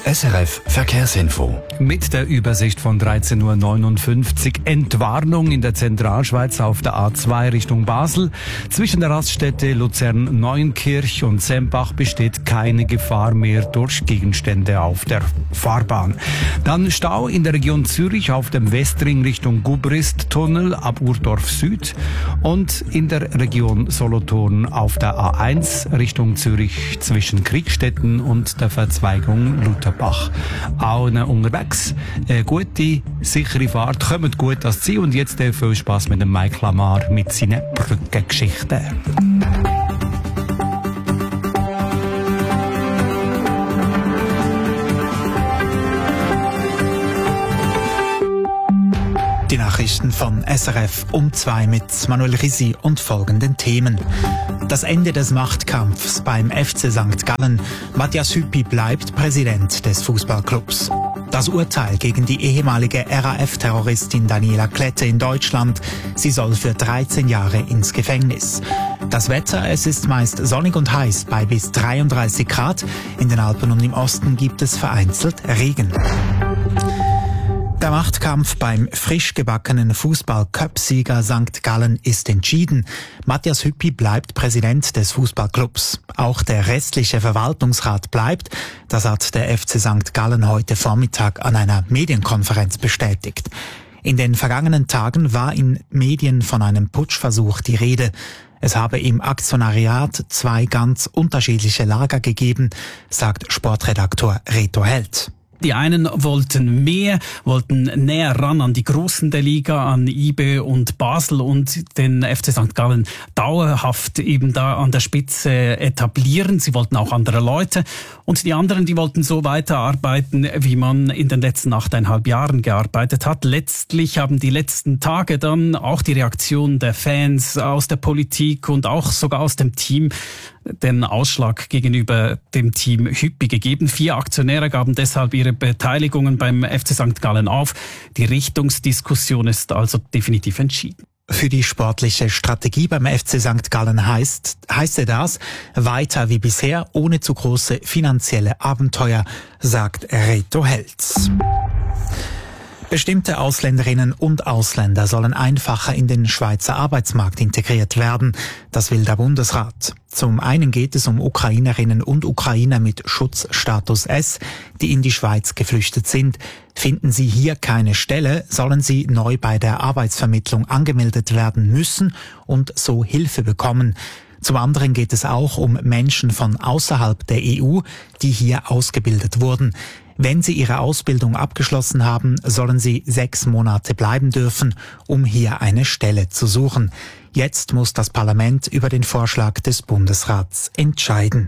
SRF Verkehrsinfo. Mit der Übersicht von 13.59 Uhr Entwarnung in der Zentralschweiz auf der A2 Richtung Basel. Zwischen der Raststätte Luzern-Neunkirch und Sempach besteht keine Gefahr mehr durch Gegenstände auf der Fahrbahn. Dann Stau in der Region Zürich auf dem Westring Richtung Gubrist-Tunnel ab Urdorf Süd und in der Region Solothurn auf der A1 Richtung Zürich zwischen Kriegstetten und der Verzweigung Lutherbach. Auch unterwegs. Gute, sichere Fahrt. Kommt gut ans Ziel. Und jetzt viel Spass mit dem Mike Lamar mit seinen Brückengeschichten. Die Nachrichten von SRF um 2 mit Manuel Risi und folgenden Themen. Das Ende des Machtkampfs beim FC St. Gallen. Matthias Hüppi bleibt Präsident des Fußballclubs. Das Urteil gegen die ehemalige RAF-Terroristin Daniela Klette in Deutschland. Sie soll für 13 Jahre ins Gefängnis. Das Wetter, es ist meist sonnig und heiß bei bis 33 Grad. In den Alpen und im Osten gibt es vereinzelt Regen. Der Machtkampf beim frisch gebackenen Fußball-Cup-Sieger St. Gallen ist entschieden. Matthias Hüppi bleibt Präsident des Fußballclubs. Auch der restliche Verwaltungsrat bleibt. Das hat der FC St. Gallen heute Vormittag an einer Medienkonferenz bestätigt. In den vergangenen Tagen war in Medien von einem Putschversuch die Rede. Es habe im Aktionariat 2 ganz unterschiedliche Lager gegeben, sagt Sportredaktor Reto Held. Die einen wollten näher ran an die Großen der Liga, an IB und Basel und den FC St. Gallen dauerhaft eben da an der Spitze etablieren. Sie wollten auch andere Leute. Und die anderen, die wollten so weiterarbeiten, wie man in den letzten 8,5 Jahren gearbeitet hat. Letztlich haben die letzten Tage dann auch die Reaktion der Fans aus der Politik und auch sogar aus dem Team den Ausschlag gegenüber dem Team Hüppi gegeben. 4 Aktionäre gaben deshalb ihre Beteiligungen beim FC St. Gallen auf. Die Richtungsdiskussion ist also definitiv entschieden. Für die sportliche Strategie beim FC St. Gallen heißt das weiter wie bisher, ohne zu große finanzielle Abenteuer, sagt Reto Helz. Bestimmte Ausländerinnen und Ausländer sollen einfacher in den Schweizer Arbeitsmarkt integriert werden. Das will der Bundesrat. Zum einen geht es um Ukrainerinnen und Ukrainer mit Schutzstatus S, die in die Schweiz geflüchtet sind. Finden sie hier keine Stelle, sollen sie neu bei der Arbeitsvermittlung angemeldet werden müssen und so Hilfe bekommen. Zum anderen geht es auch um Menschen von außerhalb der EU, die hier ausgebildet wurden. Wenn sie ihre Ausbildung abgeschlossen haben, sollen sie 6 Monate bleiben dürfen, um hier eine Stelle zu suchen. Jetzt muss das Parlament über den Vorschlag des Bundesrats entscheiden.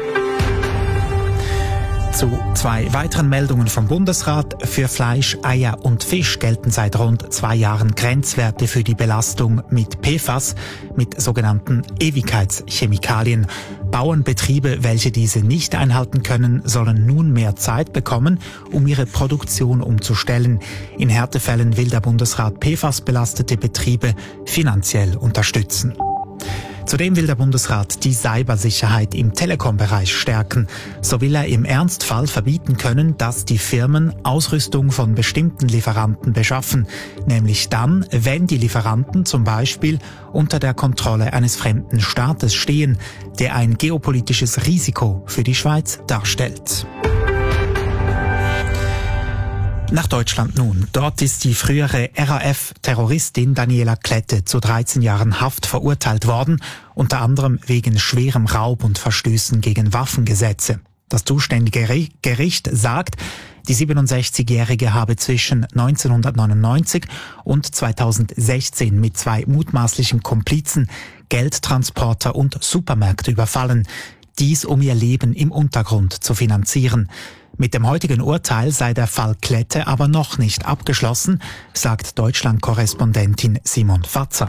Zu 2 weiteren Meldungen vom Bundesrat. Für Fleisch, Eier und Fisch gelten seit rund 2 Jahren Grenzwerte für die Belastung mit PFAS, mit sogenannten Ewigkeitschemikalien. Bauernbetriebe, welche diese nicht einhalten können, sollen nun mehr Zeit bekommen, um ihre Produktion umzustellen. In Härtefällen will der Bundesrat PFAS-belastete Betriebe finanziell unterstützen. Zudem will der Bundesrat die Cybersicherheit im Telekom-Bereich stärken. So will er im Ernstfall verbieten können, dass die Firmen Ausrüstung von bestimmten Lieferanten beschaffen. Nämlich dann, wenn die Lieferanten zum Beispiel unter der Kontrolle eines fremden Staates stehen, der ein geopolitisches Risiko für die Schweiz darstellt. Nach Deutschland nun. Dort ist die frühere RAF-Terroristin Daniela Klette zu 13 Jahren Haft verurteilt worden, unter anderem wegen schwerem Raub und Verstößen gegen Waffengesetze. Das zuständige Gericht sagt, die 67-Jährige habe zwischen 1999 und 2016 mit 2 mutmaßlichen Komplizen Geldtransporter und Supermärkte überfallen. Dies, um ihr Leben im Untergrund zu finanzieren. Mit dem heutigen Urteil sei der Fall Klette aber noch nicht abgeschlossen, sagt Deutschland-Korrespondentin Simon Fatzer.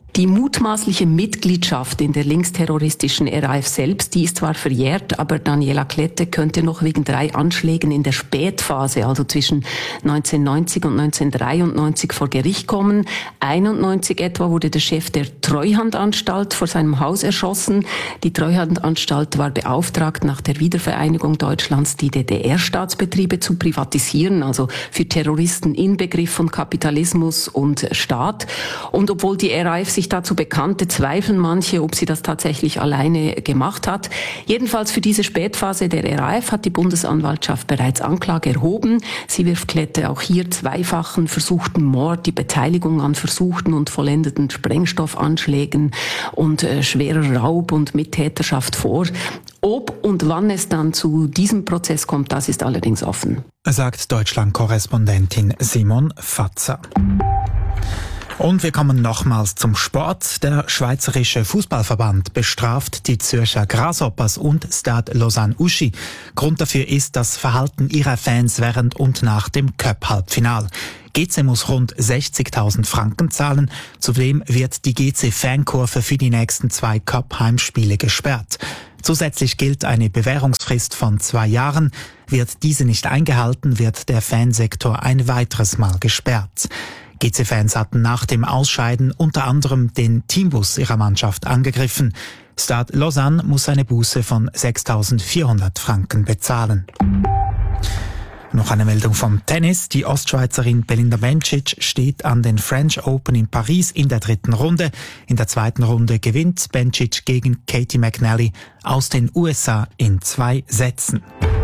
Die mutmaßliche Mitgliedschaft in der linksterroristischen RAF selbst, die ist zwar verjährt, aber Daniela Klette könnte noch wegen 3 Anschlägen in der Spätphase, also zwischen 1990 und 1993, vor Gericht kommen. 1991 etwa wurde der Chef der Treuhandanstalt vor seinem Haus erschossen. Die Treuhandanstalt war beauftragt, nach der Wiedervereinigung Deutschlands die DDR-Staatsbetriebe zu privatisieren, also für Terroristen Inbegriff von Kapitalismus und Staat. Und obwohl die RAF sich dazu bekannte, zweifeln manche, ob sie das tatsächlich alleine gemacht hat. Jedenfalls für diese Spätphase der RAF hat die Bundesanwaltschaft bereits Anklage erhoben. Sie wirft Klette auch hier zweifachen versuchten Mord, die Beteiligung an versuchten und vollendeten Sprengstoffanschlägen und schwerer Raub und Mittäterschaft vor. Ob und wann es dann zu diesem Prozess kommt, das ist allerdings offen. Sagt Deutschland-Korrespondentin Simon Fatzer. Und wir kommen nochmals zum Sport. Der Schweizerische Fußballverband bestraft die Zürcher Grasshoppers und Stade Lausanne-Uschi. Grund dafür ist das Verhalten ihrer Fans während und nach dem Cup-Halbfinal. GC muss rund 60.000 Franken zahlen. Zudem wird die GC-Fankurve für die nächsten 2 Cup-Heimspiele gesperrt. Zusätzlich gilt eine Bewährungsfrist von 2 Jahren. Wird diese nicht eingehalten, wird der Fansektor ein weiteres Mal gesperrt. GC-Fans hatten nach dem Ausscheiden unter anderem den Teambus ihrer Mannschaft angegriffen. Stade Lausanne muss eine Buße von 6.400 Franken bezahlen. Noch eine Meldung vom Tennis. Die Ostschweizerin Belinda Bencic steht an den French Open in Paris in der 3. Runde. In der 2. Runde gewinnt Bencic gegen Katie McNally aus den USA in 2 Sätzen.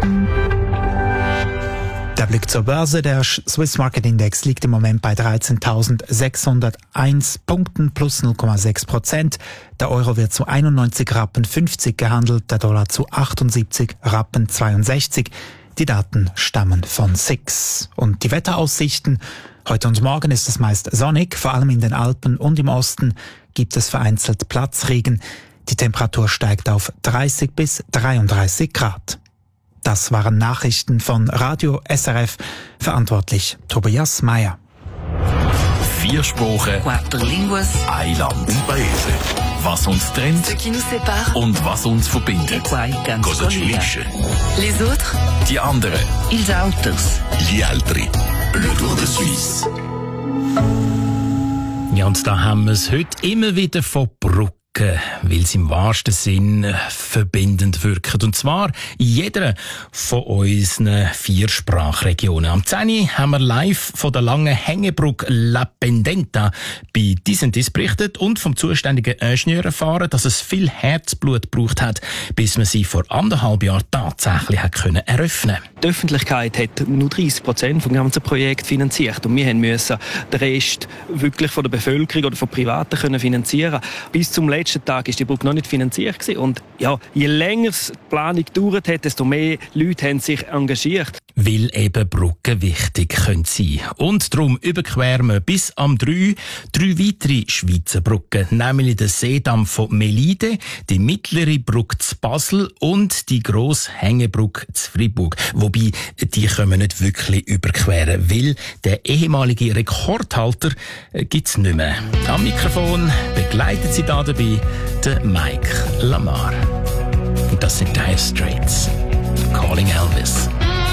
Der Blick zur Börse. Der Swiss Market Index liegt im Moment bei 13.601 Punkten plus 0,6%. Der Euro wird zu 91,50 Rappen gehandelt, der Dollar zu 78,62 Rappen. Die Daten stammen von SIX. Und die Wetteraussichten. Heute und morgen ist es meist sonnig, vor allem in den Alpen und im Osten gibt es vereinzelt Platzregen. Die Temperatur steigt auf 30 bis 33 Grad. Das waren Nachrichten von Radio SRF, verantwortlich Tobias Meyer. 4 Sprachen, 4 línguas, ein Land. Was uns trennt ce qui nous sépare, und was uns verbindet. Cosa ci unisce. les autres, Die anderen. ils autres. Gli altri. Le Tour de Suisse. Ja, und da haben wir es heute immer wieder von Brücken, weil sie im wahrsten Sinn verbindend wirken. Und zwar in jeder von unseren 4 Sprachregionen. Am 10. haben wir live von der langen Hängebrücke La Pendenta bei Disentis berichtet und vom zuständigen Ingenieur erfahren, dass es viel Herzblut gebraucht hat, bis man sie vor 1,5 Jahren tatsächlich hat können eröffnen. Die Öffentlichkeit hat nur 30% vom ganzen Projekt finanziert und wir mussten den Rest wirklich von der Bevölkerung oder von Privaten können finanzieren. Bis zum letzten Tag ist die Brücke noch nicht finanziert gewesen. Und ja, je länger die Planung gedauert hat, desto mehr Leute haben sich engagiert. Weil eben Brücken wichtig können sein. Und darum überqueren wir bis am 3 weitere Schweizer Brücken, nämlich den Seedamm von Melide, die mittlere Brücke zu Basel und die grosse Hängebrücke zu Fribourg. Wobei, die können wir nicht wirklich überqueren, weil der ehemalige Rekordhalter gibt's nicht mehr. Am Mikrofon begleitet sie da dabei der Mike Lamar. Und das sind Dire Straits. Calling Elvis.